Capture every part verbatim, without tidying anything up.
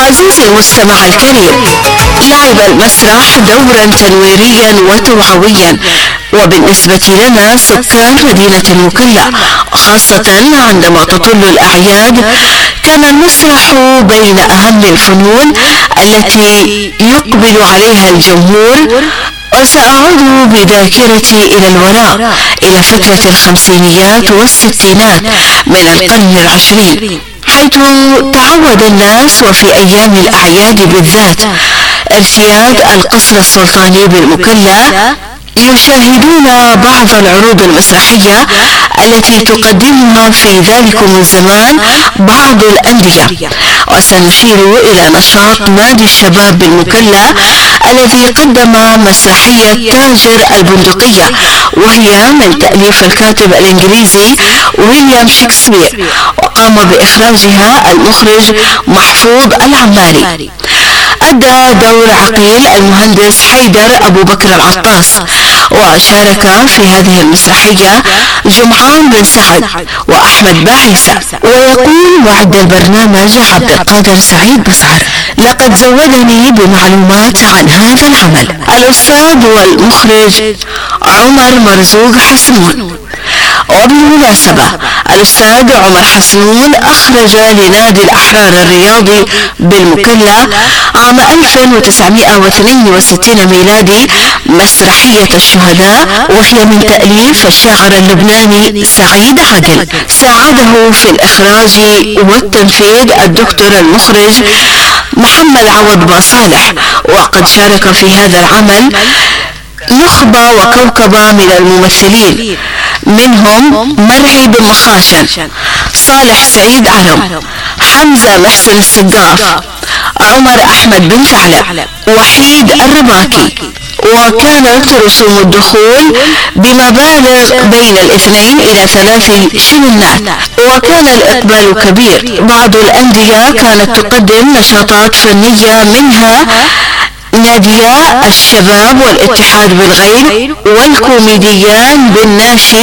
عزيزي المستمع الكريم، لعب المسرح دورا تنويريا وتوعويا، وبالنسبة لنا سكان مدينة المكلا خاصة عندما تطل الأعياد كان المسرح بين أهم الفنون التي يقبل عليها الجمهور. وسأعود بذاكرتي إلى الوراء إلى فترة الخمسينيات والستينات من القرن العشرين، حيث تعود الناس وفي أيام الأعياد بالذات ارتياد القصر السلطاني بالمكلا يشاهدون بعض العروض المسرحية التي تقدمها في ذلكم الزمان بعض الأندية. وسنشير إلى نشاط نادي الشباب بالمكلا الذي قدم مسرحية تاجر البندقية، وهي من تأليف الكاتب الإنجليزي ويليام شكسبير، وقام بإخراجها المخرج محفوظ العماري. أدى دور عقيل المهندس حيدر أبو بكر العطاس، وشارك في هذه المسرحية جمعان بن سعد وأحمد باعيسى. ويقول معد البرنامج عبد القادر سعيد بصعر: لقد زودني بمعلومات عن هذا العمل الأستاذ والمخرج عمر مرزوق حسنون. وبالمناسبة الأستاذ عمر حسنون أخرج لنادي الأحرار الرياضي بالمكلا عام ألف وتسعمائة واثنين وستين ميلادي مسرحية الشهداء، وهي من تأليف الشاعر اللبناني سعيد عادل. ساعده في الإخراج والتنفيذ الدكتور المخرج محمد عوض باصالح، وقد شارك في هذا العمل نخبة وكوكبة من الممثلين، منهم مرعي بن مخاشن، صالح سعيد علم، حمزة محسن السقاف، عمر أحمد بن ثعلب، وحيد الرباكي. وكانت رسوم الدخول بمبالغ بين الاثنين إلى ثلاث شلنات، وكان الإقبال كبير. بعض الأندية كانت تقدم نشاطات فنية، منها ناديا الشباب والاتحاد بالغير والكوميديان بالناشي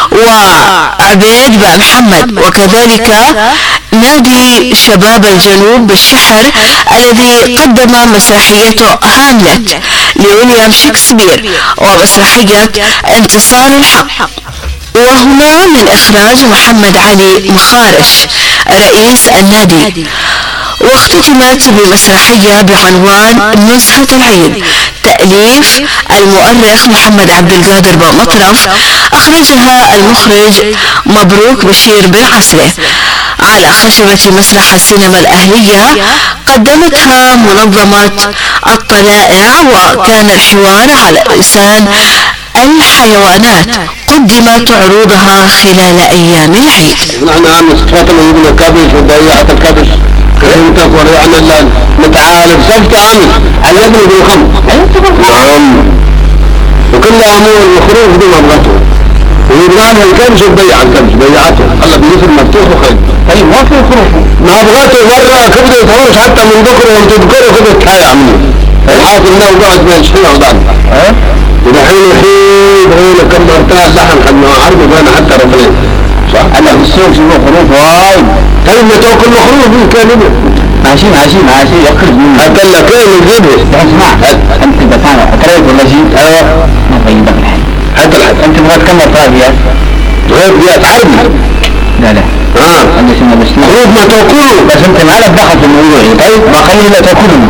وعبيد بن محمد، وكذلك نادي شباب الجنوب بالشحر الذي قدم مسرحيته هاملت لويليام شكسبير ومسرحية انتصار الحق، وهما من إخراج محمد علي مخارش رئيس النادي. واختتمت بمسرحية بعنوان نزهة العيد تأليف المؤرخ محمد عبد القادر بمطرف، أخرجها المخرج مبروك بشير بن عسله على خشبة مسرح السينما الأهلية. قدمتها منظمة الطلائع، وكان الحوار على لسان الحيوانات. قدمت عروضها خلال أيام العيد. نحن عم نستفاتنا من الكابش وضيعة الكابش انت وريعنا اللان نتعالج سفت عامل على يبني بالخمس. نعم، وكل عمو المخروف دي مرته ويبنانها الكبش وبيع الكبش بيعته الله بيسر مفتوح وخير. طيب ما في خروف ما بغاته مرة كبده يتهورش حتى من بكره وانت تذكره كبده تحايا عملي الحاصل انه وقعد بين شحنة وضعنا ودحين يحيد هينا كم مرتاح لحن حد ما عرضه بين حتى رجلين. صح انا في السوق شنو خروف وايد. طيب ما توكل مخروف من كلمة ماشي ماشي ماشي يخرج منه حتى لك ايه اللي تجيبه. اسمع انت بتانا قريب ولا شيء؟ ايوه ما طيبك الحين حتى الحين انت بغيت كم مرتاح غير بيات عربي. لا لا اه انا شنو بس مخروف ما توكله بس انت ما لك دخل في الموضوع. طيب ما خليه لا توكله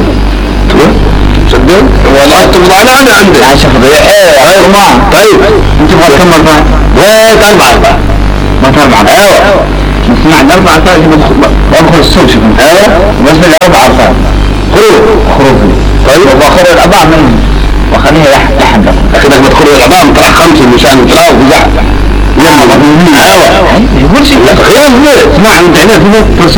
صدق والله طبعا انا عندي عشان ضيع غير ما. طيب انت بغيت كم مرتاح؟ غير اربعة ما تربع. ايوه نسمع اربع ارفع بدخل السوق شوف ايوه بس الاربع ارفع خروج خروج. طيب واخر الاربع من واخليها لحد اخذك بدخل الاربع طلع خمسه مشان يطلعوا وزع يلا ايوه يقول شيء لا خيال اسمع انت هنا في فرصه